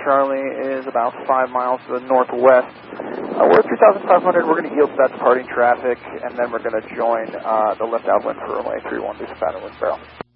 Charlie is about 5 miles to the northwest. We're at 3,500. We're going to yield to that departing traffic, and then we're going to join the lift outlet for runway 31 due to pattern with barrel.